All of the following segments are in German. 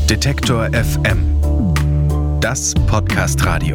Detektor FM. Das Podcast-Radio.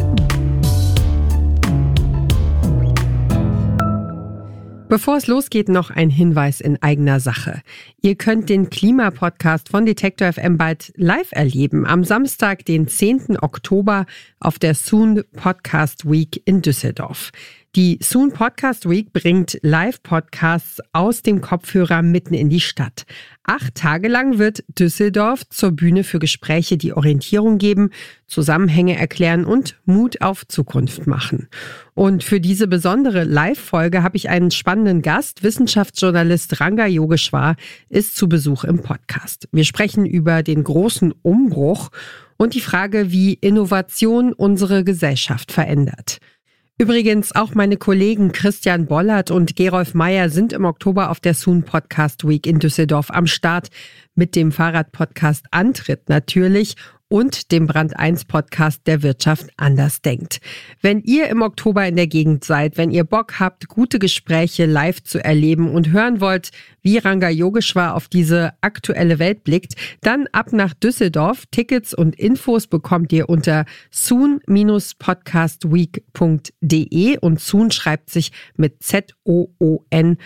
Bevor es losgeht, noch ein Hinweis in eigener Sache. Ihr könnt den Klimapodcast von Detektor FM bald live erleben. Am Samstag, den 10. Oktober auf der Soon Podcast Week in Düsseldorf. Die Soon Podcast Week bringt Live-Podcasts aus dem Kopfhörer mitten in die Stadt. 8 Tage lang wird Düsseldorf zur Bühne für Gespräche, die Orientierung geben, Zusammenhänge erklären und Mut auf Zukunft machen. Und für diese besondere Live-Folge habe ich einen spannenden Gast. Wissenschaftsjournalist Ranga Yogeshwar ist zu Besuch im Podcast. Wir sprechen über den großen Umbruch und die Frage, wie Innovation unsere Gesellschaft verändert. Übrigens, auch meine Kollegen Christian Bollert und Gerolf Meyer sind im Oktober auf der Soon Podcast Week in Düsseldorf am Start mit dem Fahrradpodcast Antritt natürlich und dem Brand 1 Podcast der Wirtschaft anders denkt. Wenn ihr im Oktober in der Gegend seid, wenn ihr Bock habt, gute Gespräche live zu erleben und hören wollt, wie Ranga Yogeshwar auf diese aktuelle Welt blickt, dann ab nach Düsseldorf. Tickets und Infos bekommt ihr unter soon-podcastweek.de und Soon schreibt sich mit ZOON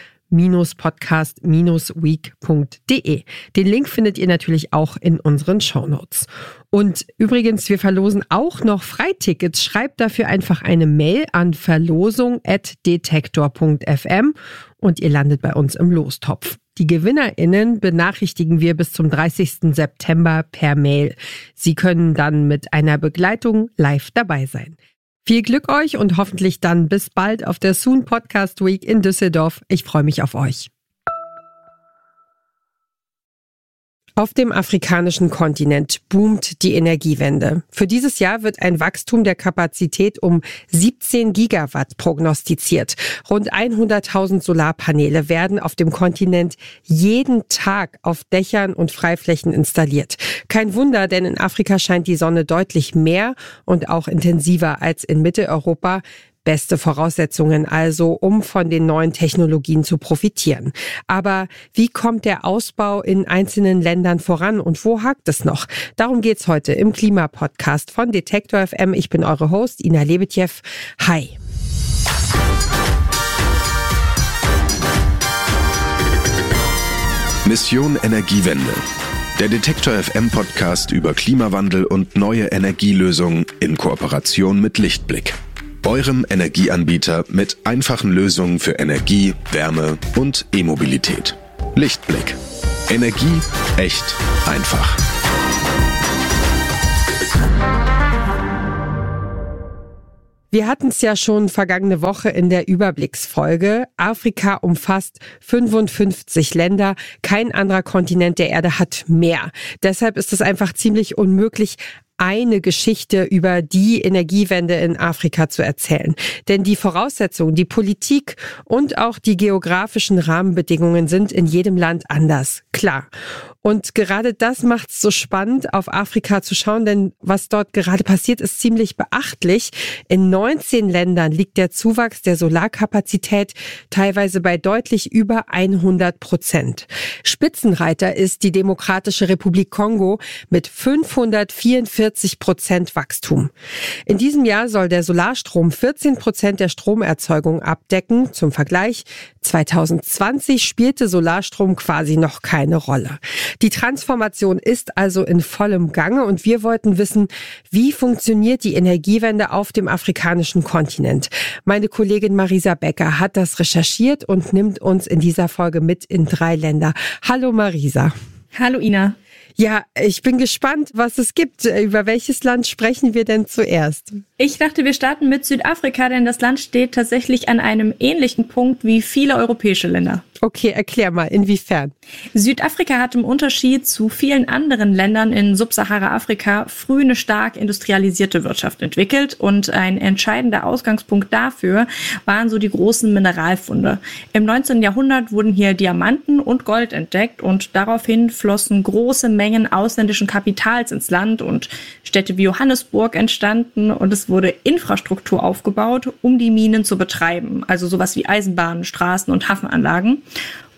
podcast-week.de. Den Link findet ihr natürlich auch in unseren Shownotes. Und übrigens, wir verlosen auch noch Freitickets. Schreibt dafür einfach eine Mail an verlosung@detektor.fm und ihr landet bei uns im Lostopf. Die GewinnerInnen benachrichtigen wir bis zum 30. September per Mail. Sie können dann mit einer Begleitung live dabei sein. Viel Glück euch und hoffentlich dann bis bald auf der Soon Podcast Week in Düsseldorf. Ich freue mich auf euch. Auf dem afrikanischen Kontinent boomt die Energiewende. Für dieses Jahr wird ein Wachstum der Kapazität um 17 Gigawatt prognostiziert. Rund 100.000 Solarpaneele werden auf dem Kontinent jeden Tag auf Dächern und Freiflächen installiert. Kein Wunder, denn in Afrika scheint die Sonne deutlich mehr und auch intensiver als in Mitteleuropa. Beste Voraussetzungen also, um von den neuen Technologien zu profitieren. Aber wie kommt der Ausbau in einzelnen Ländern voran und wo hakt es noch? Darum geht's heute im Klimapodcast von Detektor FM. Ich bin eure Host, Ina Lebetjew. Hi. Mission Energiewende. Der Detektor FM Podcast über Klimawandel und neue Energielösungen in Kooperation mit Lichtblick. Eurem Energieanbieter mit einfachen Lösungen für Energie, Wärme und E-Mobilität. Lichtblick. Energie echt einfach. Wir hatten es ja schon vergangene Woche in der Überblicksfolge. Afrika umfasst 55 Länder. Kein anderer Kontinent der Erde hat mehr. Deshalb ist es einfach ziemlich unmöglich, eine Geschichte über die Energiewende in Afrika zu erzählen. Denn die Voraussetzungen, die Politik und auch die geografischen Rahmenbedingungen sind in jedem Land anders, klar. Und gerade das macht es so spannend, auf Afrika zu schauen, denn was dort gerade passiert, ist ziemlich beachtlich. In 19 Ländern liegt der Zuwachs der Solarkapazität teilweise bei deutlich über 100%. Spitzenreiter ist die Demokratische Republik Kongo mit 544% Wachstum. In diesem Jahr soll der Solarstrom 14% der Stromerzeugung abdecken. Zum Vergleich, 2020 spielte Solarstrom quasi noch keine Rolle. Die Transformation ist also in vollem Gange und wir wollten wissen, wie funktioniert die Energiewende auf dem afrikanischen Kontinent? Meine Kollegin Marisa Becker hat das recherchiert und nimmt uns in dieser Folge mit in 3 Länder. Hallo Marisa. Hallo Ina. Ja, ich bin gespannt, was es gibt. Über welches Land sprechen wir denn zuerst? Ich dachte, wir starten mit Südafrika, denn das Land steht tatsächlich an einem ähnlichen Punkt wie viele europäische Länder. Okay, erklär mal, inwiefern? Südafrika hat im Unterschied zu vielen anderen Ländern in Subsahara-Afrika früh eine stark industrialisierte Wirtschaft entwickelt und ein entscheidender Ausgangspunkt dafür waren so die großen Mineralfunde. Im 19. Jahrhundert wurden hier Diamanten und Gold entdeckt und daraufhin flossen große Mengen ausländischen Kapitals ins Land und Städte wie Johannesburg entstanden und es wurde Infrastruktur aufgebaut, um die Minen zu betreiben, also sowas wie Eisenbahnen, Straßen und Hafenanlagen.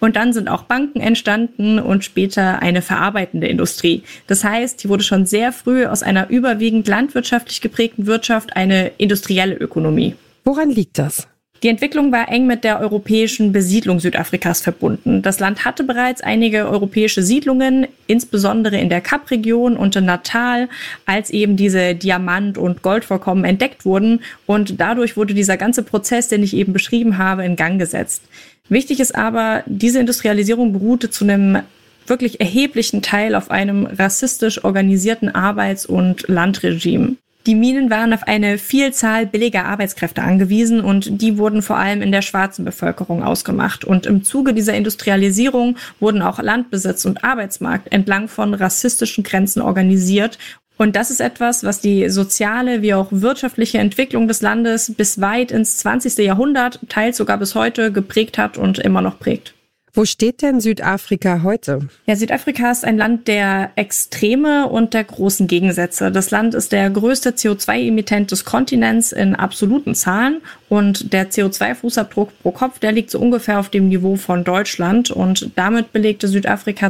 Und dann sind auch Banken entstanden und später eine verarbeitende Industrie. Das heißt, hier wurde schon sehr früh aus einer überwiegend landwirtschaftlich geprägten Wirtschaft eine industrielle Ökonomie. Woran liegt das? Die Entwicklung war eng mit der europäischen Besiedlung Südafrikas verbunden. Das Land hatte bereits einige europäische Siedlungen, insbesondere in der Kap-Region und in Natal, als eben diese Diamant- und Goldvorkommen entdeckt wurden. Und dadurch wurde dieser ganze Prozess, den ich eben beschrieben habe, in Gang gesetzt. Wichtig ist aber, diese Industrialisierung beruhte zu einem wirklich erheblichen Teil auf einem rassistisch organisierten Arbeits- und Landregime. Die Minen waren auf eine Vielzahl billiger Arbeitskräfte angewiesen und die wurden vor allem in der schwarzen Bevölkerung ausgemacht. Und im Zuge dieser Industrialisierung wurden auch Landbesitz und Arbeitsmarkt entlang von rassistischen Grenzen organisiert. Und das ist etwas, was die soziale wie auch wirtschaftliche Entwicklung des Landes bis weit ins 20. Jahrhundert, teils sogar bis heute, geprägt hat und immer noch prägt. Wo steht denn Südafrika heute? Ja, Südafrika ist ein Land der Extreme und der großen Gegensätze. Das Land ist der größte CO2-Emittent des Kontinents in absoluten Zahlen und der CO2-Fußabdruck pro Kopf, der liegt so ungefähr auf dem Niveau von Deutschland und damit belegte Südafrika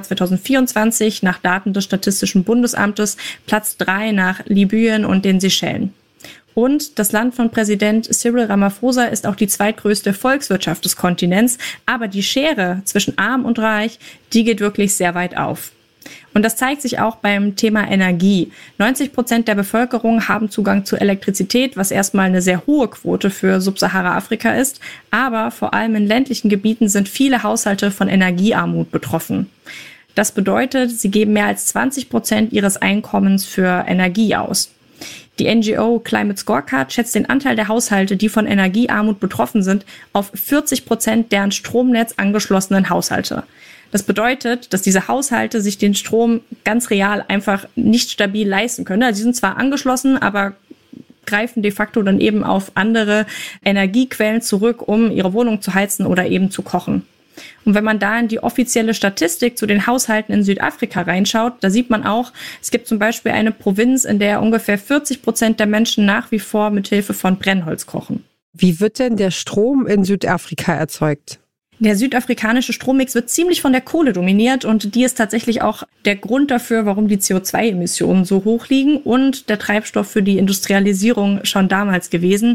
2024 nach Daten des Statistischen Bundesamtes Platz 3 nach Libyen und den Seychellen. Und das Land von Präsident Cyril Ramaphosa ist auch die zweitgrößte Volkswirtschaft des Kontinents. Aber die Schere zwischen Arm und Reich, die geht wirklich sehr weit auf. Und das zeigt sich auch beim Thema Energie. 90% der Bevölkerung haben Zugang zu Elektrizität, was erstmal eine sehr hohe Quote für Subsahara-Afrika ist. Aber vor allem in ländlichen Gebieten sind viele Haushalte von Energiearmut betroffen. Das bedeutet, sie geben mehr als 20% ihres Einkommens für Energie aus. Die NGO Climate Scorecard schätzt den Anteil der Haushalte, die von Energiearmut betroffen sind, auf 40% der an Stromnetz angeschlossenen Haushalte. Das bedeutet, dass diese Haushalte sich den Strom ganz real einfach nicht stabil leisten können. Also sie sind zwar angeschlossen, aber greifen de facto dann eben auf andere Energiequellen zurück, um ihre Wohnung zu heizen oder eben zu kochen. Und wenn man da in die offizielle Statistik zu den Haushalten in Südafrika reinschaut, da sieht man auch, es gibt zum Beispiel eine Provinz, in der ungefähr 40% der Menschen nach wie vor mit Hilfe von Brennholz kochen. Wie wird denn der Strom in Südafrika erzeugt? Der südafrikanische Strommix wird ziemlich von der Kohle dominiert und die ist tatsächlich auch der Grund dafür, warum die CO2-Emissionen so hoch liegen und der Treibstoff für die Industrialisierung schon damals gewesen.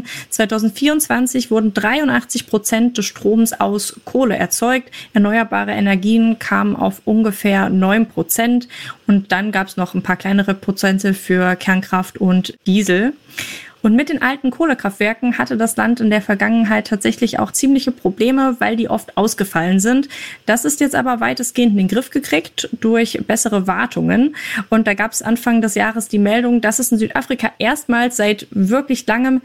2024 wurden 83% des Stroms aus Kohle erzeugt. Erneuerbare Energien kamen auf ungefähr 9% und dann gab es noch ein paar kleinere Prozente für Kernkraft und Diesel. Und mit den alten Kohlekraftwerken hatte das Land in der Vergangenheit tatsächlich auch ziemliche Probleme, weil die oft ausgefallen sind. Das ist jetzt aber weitestgehend in den Griff gekriegt durch bessere Wartungen. Und da gab es Anfang des Jahres die Meldung, dass es in Südafrika erstmals seit wirklich langem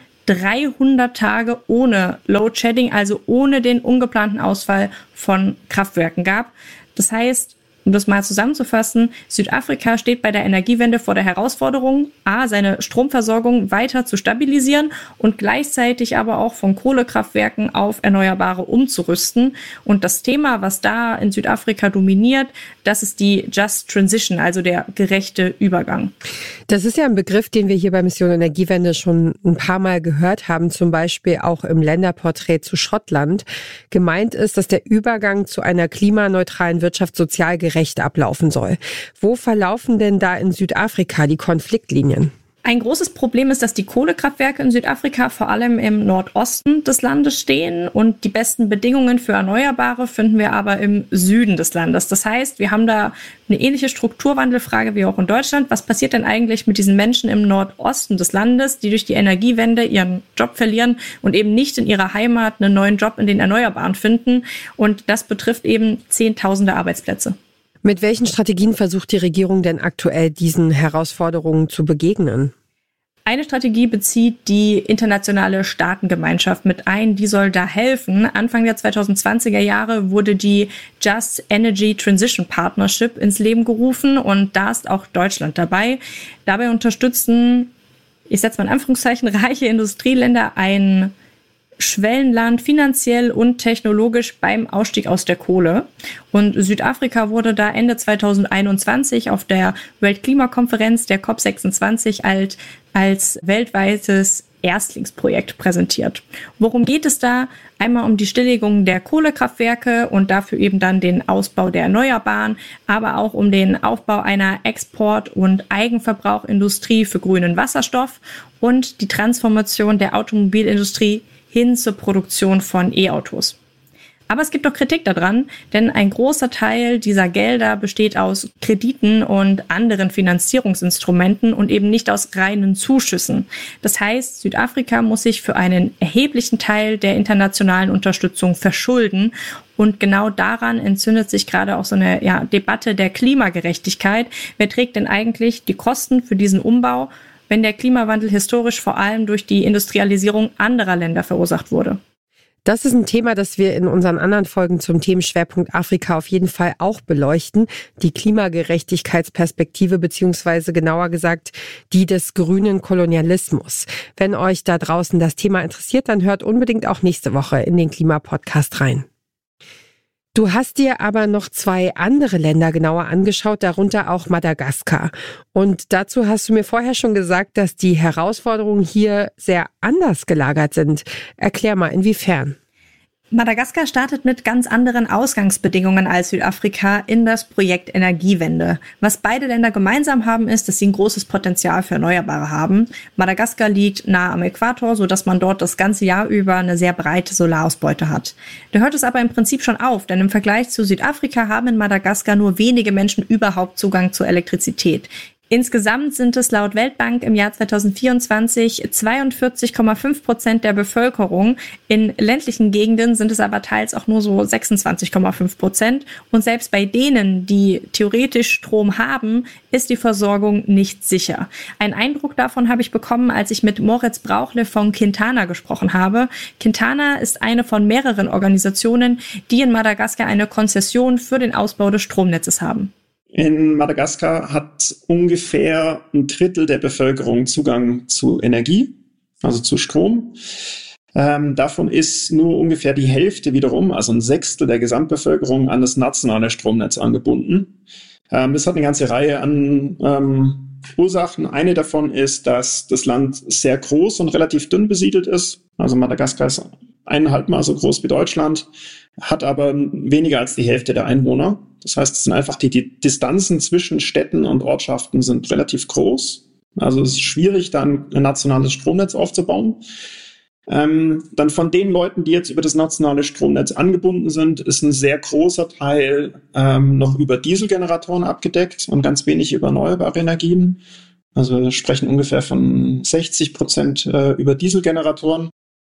300 Tage ohne Load Shedding, also ohne den ungeplanten Ausfall von Kraftwerken gab. Das heißt, um das mal zusammenzufassen, Südafrika steht bei der Energiewende vor der Herausforderung, seine Stromversorgung weiter zu stabilisieren und gleichzeitig aber auch von Kohlekraftwerken auf Erneuerbare umzurüsten. Und das Thema, was da in Südafrika dominiert, das ist die Just Transition, also der gerechte Übergang. Das ist ja ein Begriff, den wir hier bei Mission Energiewende schon ein paar Mal gehört haben, zum Beispiel auch im Länderporträt zu Schottland. Gemeint ist, dass der Übergang zu einer klimaneutralen Wirtschaft sozial gerecht ablaufen soll. Wo verlaufen denn da in Südafrika die Konfliktlinien? Ein großes Problem ist, dass die Kohlekraftwerke in Südafrika vor allem im Nordosten des Landes stehen und die besten Bedingungen für Erneuerbare finden wir aber im Süden des Landes. Das heißt, wir haben da eine ähnliche Strukturwandelfrage wie auch in Deutschland. Was passiert denn eigentlich mit diesen Menschen im Nordosten des Landes, die durch die Energiewende ihren Job verlieren und eben nicht in ihrer Heimat einen neuen Job in den Erneuerbaren finden? Und das betrifft eben Zehntausende Arbeitsplätze. Mit welchen Strategien versucht die Regierung denn aktuell diesen Herausforderungen zu begegnen? Eine Strategie bezieht die internationale Staatengemeinschaft mit ein, die soll da helfen. Anfang der 2020er Jahre wurde die Just Energy Transition Partnership ins Leben gerufen und da ist auch Deutschland dabei. Dabei unterstützen, ich setze mal in Anführungszeichen, reiche Industrieländer ein Schwellenland finanziell und technologisch beim Ausstieg aus der Kohle. Und Südafrika wurde da Ende 2021 auf der Weltklimakonferenz der COP26 als weltweites Erstlingsprojekt präsentiert. Worum geht es da? Einmal um die Stilllegung der Kohlekraftwerke und dafür eben dann den Ausbau der Erneuerbaren, aber auch um den Aufbau einer Export- und Eigenverbrauchindustrie für grünen Wasserstoff und die Transformation der Automobilindustrie hin zur Produktion von E-Autos. Aber es gibt auch Kritik daran, denn ein großer Teil dieser Gelder besteht aus Krediten und anderen Finanzierungsinstrumenten und eben nicht aus reinen Zuschüssen. Das heißt, Südafrika muss sich für einen erheblichen Teil der internationalen Unterstützung verschulden. Und genau daran entzündet sich gerade auch so eine Debatte der Klimagerechtigkeit. Wer trägt denn eigentlich die Kosten für diesen Umbau, wenn der Klimawandel historisch vor allem durch die Industrialisierung anderer Länder verursacht wurde? Das ist ein Thema, das wir in unseren anderen Folgen zum Themenschwerpunkt Afrika auf jeden Fall auch beleuchten. Die Klimagerechtigkeitsperspektive beziehungsweise genauer gesagt die des grünen Kolonialismus. Wenn euch da draußen das Thema interessiert, dann hört unbedingt auch nächste Woche in den Klimapodcast rein. Du hast dir aber noch 2 andere Länder genauer angeschaut, darunter auch Madagaskar. Und dazu hast du mir vorher schon gesagt, dass die Herausforderungen hier sehr anders gelagert sind. Erklär mal, inwiefern? Madagaskar startet mit ganz anderen Ausgangsbedingungen als Südafrika in das Projekt Energiewende. Was beide Länder gemeinsam haben, ist, dass sie ein großes Potenzial für Erneuerbare haben. Madagaskar liegt nahe am Äquator, sodass man dort das ganze Jahr über eine sehr breite Solarausbeute hat. Da hört es aber im Prinzip schon auf, denn im Vergleich zu Südafrika haben in Madagaskar nur wenige Menschen überhaupt Zugang zur Elektrizität. Insgesamt sind es laut Weltbank im Jahr 2024 42,5% der Bevölkerung. In ländlichen Gegenden sind es aber teils auch nur so 26,5%. Und selbst bei denen, die theoretisch Strom haben, ist die Versorgung nicht sicher. Einen Eindruck davon habe ich bekommen, als ich mit Moritz Brauchle von Quintana gesprochen habe. Quintana ist eine von mehreren Organisationen, die in Madagaskar eine Konzession für den Ausbau des Stromnetzes haben. In Madagaskar hat ungefähr 1/3 der Bevölkerung Zugang zu Energie, also zu Strom. Davon ist nur ungefähr die Hälfte wiederum, also 1/6 der Gesamtbevölkerung, an das nationale Stromnetz angebunden. Das hat eine ganze Reihe an Ursachen. Eine davon ist, dass das Land sehr groß und relativ dünn besiedelt ist. Also Madagaskar ist 1,5 Mal so groß wie Deutschland, hat aber weniger als die Hälfte der Einwohner. Das heißt, es sind einfach die Distanzen zwischen Städten und Ortschaften sind relativ groß. Also es ist schwierig, dann ein nationales Stromnetz aufzubauen. Dann von den Leuten, die jetzt über das nationale Stromnetz angebunden sind, ist ein sehr großer Teil noch über Dieselgeneratoren abgedeckt und ganz wenig über erneuerbare Energien. Also wir sprechen ungefähr von 60% über Dieselgeneratoren.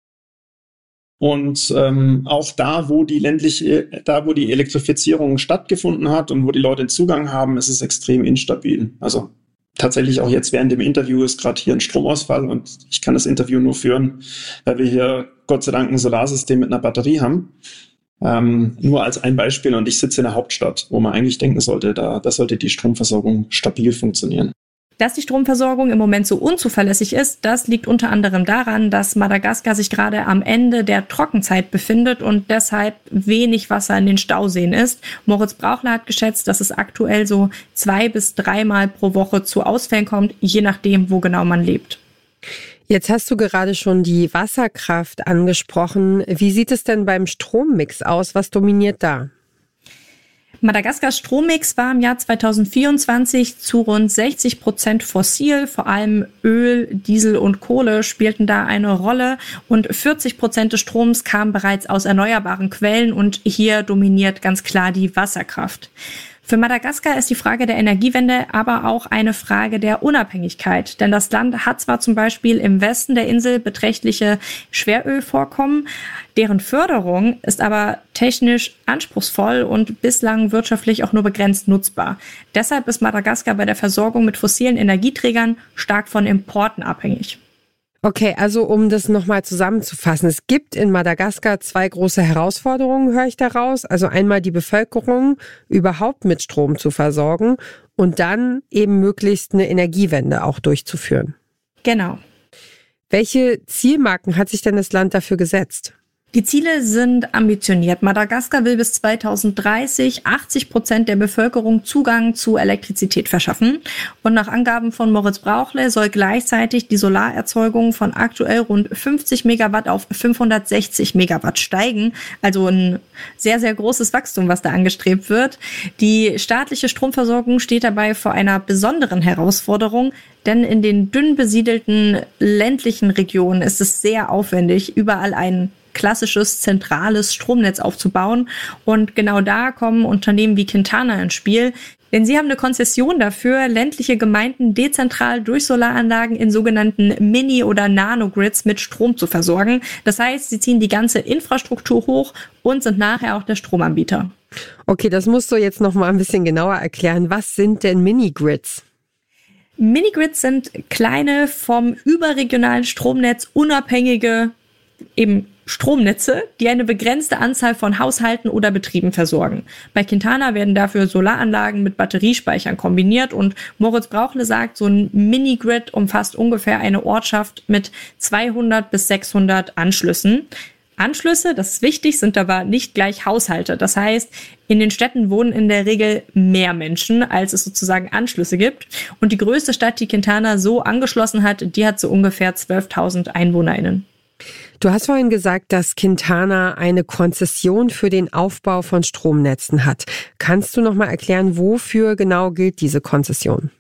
Und auch da, wo die Elektrifizierung stattgefunden hat und wo die Leute Zugang haben, ist es extrem instabil. Also tatsächlich auch jetzt während dem Interview ist gerade hier ein Stromausfall und ich kann das Interview nur führen, weil wir hier Gott sei Dank ein Solarsystem mit einer Batterie haben. Nur als ein Beispiel, und ich sitze in der Hauptstadt, wo man eigentlich denken sollte, da sollte die Stromversorgung stabil funktionieren. Dass die Stromversorgung im Moment so unzuverlässig ist, das liegt unter anderem daran, dass Madagaskar sich gerade am Ende der Trockenzeit befindet und deshalb wenig Wasser in den Stauseen ist. Moritz Brauchler hat geschätzt, dass es aktuell so 2 bis 3 Mal pro Woche zu Ausfällen kommt, je nachdem, wo genau man lebt. Jetzt hast du gerade schon die Wasserkraft angesprochen. Wie sieht es denn beim Strommix aus? Was dominiert da? Madagaskars Strommix war im Jahr 2024 zu rund 60% fossil, vor allem Öl, Diesel und Kohle spielten da eine Rolle und 40% des Stroms kamen bereits aus erneuerbaren Quellen und hier dominiert ganz klar die Wasserkraft. Für Madagaskar ist die Frage der Energiewende aber auch eine Frage der Unabhängigkeit, denn das Land hat zwar zum Beispiel im Westen der Insel beträchtliche Schwerölvorkommen, deren Förderung ist aber technisch anspruchsvoll und bislang wirtschaftlich auch nur begrenzt nutzbar. Deshalb ist Madagaskar bei der Versorgung mit fossilen Energieträgern stark von Importen abhängig. Okay, also um das nochmal zusammenzufassen. Es gibt in Madagaskar 2 große Herausforderungen, höre ich daraus. Also einmal die Bevölkerung überhaupt mit Strom zu versorgen und dann eben möglichst eine Energiewende auch durchzuführen. Genau. Welche Zielmarken hat sich denn das Land dafür gesetzt? Die Ziele sind ambitioniert. Madagaskar will bis 2030 80% der Bevölkerung Zugang zu Elektrizität verschaffen. Und nach Angaben von Moritz Brauchle soll gleichzeitig die Solarerzeugung von aktuell rund 50 Megawatt auf 560 Megawatt steigen. Also ein sehr, sehr großes Wachstum, was da angestrebt wird. Die staatliche Stromversorgung steht dabei vor einer besonderen Herausforderung, denn in den dünn besiedelten ländlichen Regionen ist es sehr aufwendig, überall ein klassisches zentrales Stromnetz aufzubauen. Und genau da kommen Unternehmen wie Quintana ins Spiel. Denn sie haben eine Konzession dafür, ländliche Gemeinden dezentral durch Solaranlagen in sogenannten Mini- oder Nanogrids mit Strom zu versorgen. Das heißt, sie ziehen die ganze Infrastruktur hoch und sind nachher auch der Stromanbieter. Okay, das musst du jetzt noch mal ein bisschen genauer erklären. Was sind denn Minigrids? Minigrids sind kleine, vom überregionalen Stromnetz unabhängige eben Stromnetze, die eine begrenzte Anzahl von Haushalten oder Betrieben versorgen. Bei Quintana werden dafür Solaranlagen mit Batteriespeichern kombiniert und Moritz Brauchle sagt, so ein Minigrid umfasst ungefähr eine Ortschaft mit 200 bis 600 Anschlüssen. Anschlüsse, das ist wichtig, sind aber nicht gleich Haushalte. Das heißt, in den Städten wohnen in der Regel mehr Menschen, als es sozusagen Anschlüsse gibt. Und die größte Stadt, die Quintana so angeschlossen hat, die hat so ungefähr 12.000 EinwohnerInnen. Du hast vorhin gesagt, dass Quintana eine Konzession für den Aufbau von Stromnetzen hat. Kannst du noch mal erklären, wofür genau gilt diese Konzession?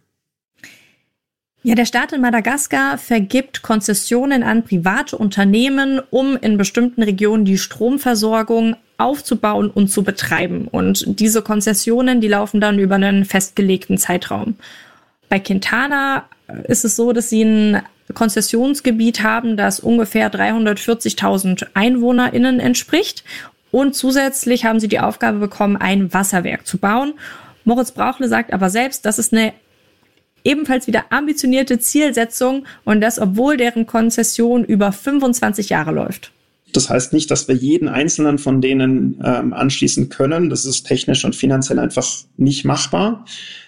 Ja, der Staat in Madagaskar vergibt Konzessionen an private Unternehmen, um in bestimmten Regionen die Stromversorgung aufzubauen und zu betreiben. Und diese Konzessionen, die laufen dann über einen festgelegten Zeitraum. Bei Quintana ist es so, dass sie ein Konzessionsgebiet haben, das ungefähr 340.000 EinwohnerInnen entspricht. Und zusätzlich haben sie die Aufgabe bekommen, ein Wasserwerk zu bauen. Moritz Brauchle sagt aber selbst, das ist eine ebenfalls wieder ambitionierte Zielsetzung und das, obwohl deren Konzession über 25 Jahre läuft. Das heißt nicht, dass wir jeden einzelnen von denen anschließen können. Das ist technisch und finanziell einfach nicht machbar.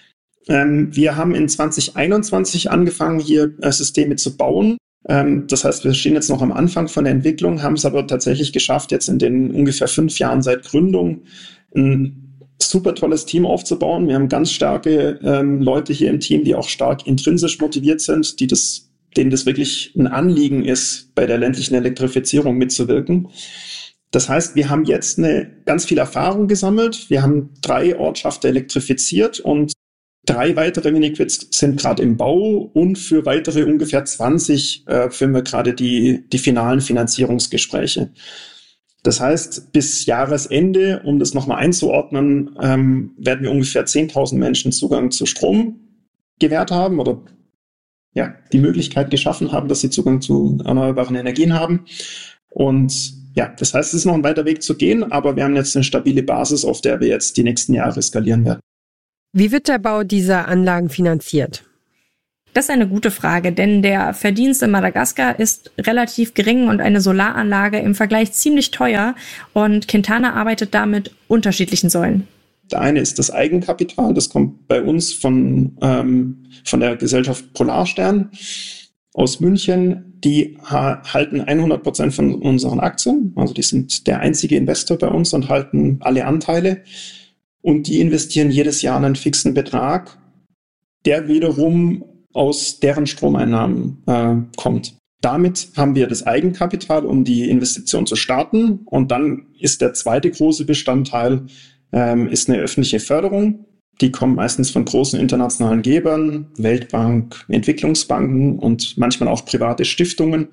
Wir haben in 2021 angefangen, hier Systeme zu bauen. Das heißt, wir stehen jetzt noch am Anfang von der Entwicklung, haben es aber tatsächlich geschafft, jetzt in den ungefähr 5 Jahren seit Gründung ein super tolles Team aufzubauen. Wir haben ganz starke Leute hier im Team, die auch stark intrinsisch motiviert sind, denen das wirklich ein Anliegen ist, bei der ländlichen Elektrifizierung mitzuwirken. Das heißt, wir haben jetzt ganz viel Erfahrung gesammelt. Wir haben 3 Ortschaften elektrifiziert und 3 weitere Minigrids sind gerade im Bau und für weitere ungefähr 20 führen wir gerade die finalen Finanzierungsgespräche. Das heißt, bis Jahresende, um das nochmal einzuordnen, werden wir ungefähr 10.000 Menschen Zugang zu Strom gewährt haben oder ja, die Möglichkeit geschaffen haben, dass sie Zugang zu erneuerbaren Energien haben. Und ja, das heißt, es ist noch ein weiter Weg zu gehen, aber wir haben jetzt eine stabile Basis, auf der wir jetzt die nächsten Jahre skalieren werden. Wie wird der Bau dieser Anlagen finanziert? Das ist eine gute Frage, denn der Verdienst in Madagaskar ist relativ gering und eine Solaranlage im Vergleich ziemlich teuer und Quintana arbeitet da mit unterschiedlichen Säulen. Der eine ist das Eigenkapital, das kommt bei uns von der Gesellschaft Polarstern aus München. Die halten 100% von unseren Aktien, also die sind der einzige Investor bei uns und halten alle Anteile. Und die investieren jedes Jahr einen fixen Betrag, der wiederum aus deren Stromeinnahmen kommt. Damit haben wir das Eigenkapital, um die Investition zu starten. Und dann ist der zweite große Bestandteil ist eine öffentliche Förderung. Die kommen meistens von großen internationalen Gebern, Weltbank, Entwicklungsbanken und manchmal auch private Stiftungen.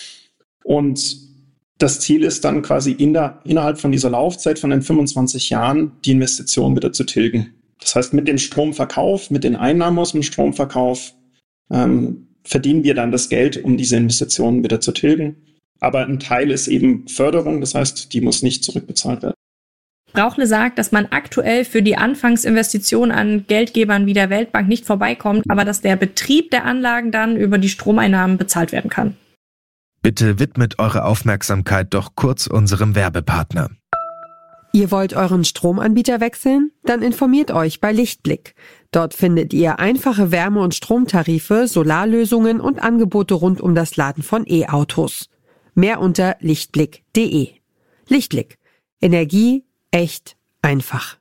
Und das Ziel ist dann quasi innerhalb von dieser Laufzeit von den 25 Jahren die Investition wieder zu tilgen. Das heißt, mit dem Stromverkauf, mit den Einnahmen aus dem Stromverkauf verdienen wir dann das Geld, um diese Investitionen wieder zu tilgen. Aber ein Teil ist eben Förderung, das heißt, die muss nicht zurückbezahlt werden. Brauchle sagt, dass man aktuell für die Anfangsinvestition an Geldgebern wie der Weltbank nicht vorbeikommt, aber dass der Betrieb der Anlagen dann über die Stromeinnahmen bezahlt werden kann. Bitte widmet eure Aufmerksamkeit doch kurz unserem Werbepartner. Ihr wollt euren Stromanbieter wechseln? Dann informiert euch bei Lichtblick. Dort findet ihr einfache Wärme- und Stromtarife, Solarlösungen und Angebote rund um das Laden von E-Autos. Mehr unter lichtblick.de. Lichtblick. Energie echt einfach.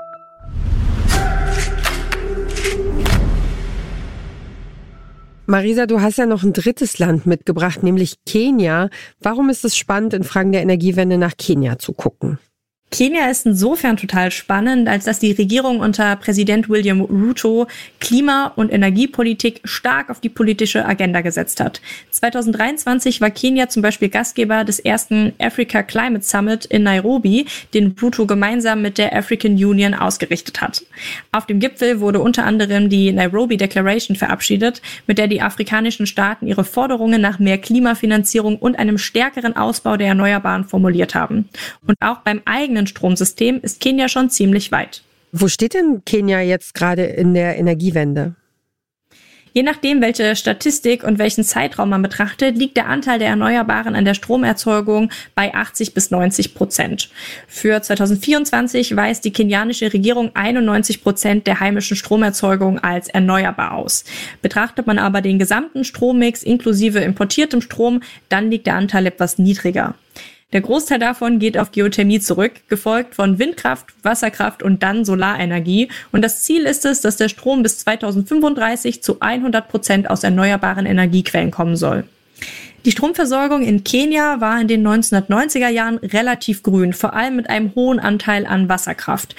Marisa, du hast ja noch ein drittes Land mitgebracht, nämlich Kenia. Warum ist es spannend, in Fragen der Energiewende nach Kenia zu gucken? Kenia ist insofern total spannend, als dass die Regierung unter Präsident William Ruto Klima- und Energiepolitik stark auf die politische Agenda gesetzt hat. 2023 war Kenia zum Beispiel Gastgeber des ersten Africa Climate Summit in Nairobi, den Ruto gemeinsam mit der African Union ausgerichtet hat. Auf dem Gipfel wurde unter anderem die Nairobi Declaration verabschiedet, mit der die afrikanischen Staaten ihre Forderungen nach mehr Klimafinanzierung und einem stärkeren Ausbau der Erneuerbaren formuliert haben. Und auch beim eigenen Stromsystem ist Kenia schon ziemlich weit. Wo steht denn Kenia jetzt gerade in der Energiewende? Je nachdem, welche Statistik und welchen Zeitraum man betrachtet, liegt der Anteil der Erneuerbaren an der Stromerzeugung bei 80-90%. Für 2024 weist die kenianische Regierung 91% der heimischen Stromerzeugung als erneuerbar aus. Betrachtet man aber den gesamten Strommix inklusive importiertem Strom, dann liegt der Anteil etwas niedriger. Der Großteil davon geht auf Geothermie zurück, gefolgt von Windkraft, Wasserkraft und dann Solarenergie. Und das Ziel ist es, dass der Strom bis 2035 zu 100% aus erneuerbaren Energiequellen kommen soll. Die Stromversorgung in Kenia war in den 1990er Jahren relativ grün, vor allem mit einem hohen Anteil an Wasserkraft.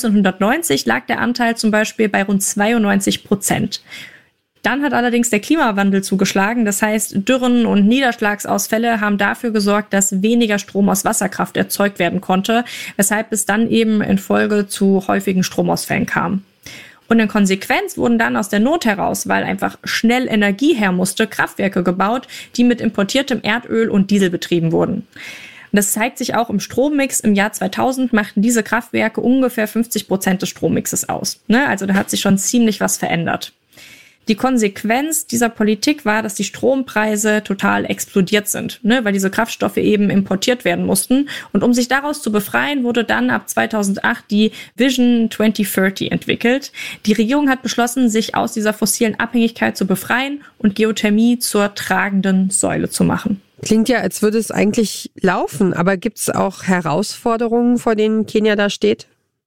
1990 lag der Anteil zum Beispiel bei rund 92%. Dann hat allerdings der Klimawandel zugeschlagen. Das heißt, Dürren und Niederschlagsausfälle haben dafür gesorgt, dass weniger Strom aus Wasserkraft erzeugt werden konnte, weshalb es dann eben in Folge zu häufigen Stromausfällen kam. Und in Konsequenz wurden dann aus der Not heraus, weil einfach schnell Energie her musste, Kraftwerke gebaut, die mit importiertem Erdöl und Diesel betrieben wurden. Und das zeigt sich auch im Strommix. Im Jahr 2000 machten diese Kraftwerke ungefähr 50% des Strommixes aus. Also da hat sich schon ziemlich was verändert. Die Konsequenz dieser Politik war, dass die Strompreise total explodiert sind, weil diese Kraftstoffe eben importiert werden mussten. Und um sich daraus zu befreien, wurde dann ab 2008 die Vision 2030 entwickelt. Die Regierung hat beschlossen, sich aus dieser fossilen Abhängigkeit zu befreien und Geothermie zur tragenden Säule zu machen. Klingt ja, als würde es eigentlich laufen, aber gibt es auch Herausforderungen, vor denen Kenia da steht?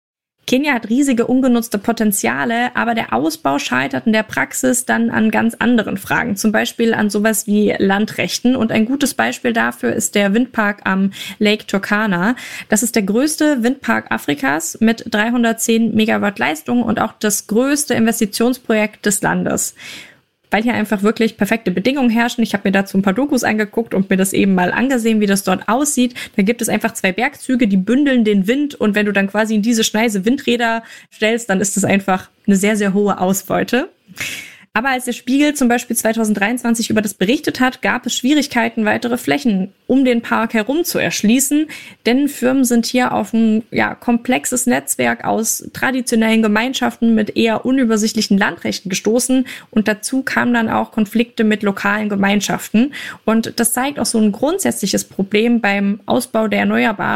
Kenia hat riesige ungenutzte Potenziale, aber der Ausbau scheitert in der Praxis dann an ganz anderen Fragen, zum Beispiel an sowas wie Landrechten. Und ein gutes Beispiel dafür ist der Windpark am Lake Turkana. Das ist der größte Windpark Afrikas mit 310 Megawatt Leistung und auch das größte Investitionsprojekt des Landes. Weil hier einfach wirklich perfekte Bedingungen herrschen. Ich habe mir dazu ein paar Dokus angeguckt und mir das eben mal angesehen, wie das dort aussieht. Da gibt es einfach 2 Bergzüge, die bündeln den Wind und wenn du dann quasi in diese Schneise Windräder stellst, dann ist das einfach eine sehr, sehr hohe Ausbeute. Aber als der Spiegel zum Beispiel 2023 über das berichtet hat, gab es Schwierigkeiten, weitere Flächen um den Park herum zu erschließen. Denn Firmen sind hier auf ein komplexes Netzwerk aus traditionellen Gemeinschaften mit eher unübersichtlichen Landrechten gestoßen. Und dazu kamen dann auch Konflikte mit lokalen Gemeinschaften. Und das zeigt auch so ein grundsätzliches Problem beim Ausbau der Erneuerbaren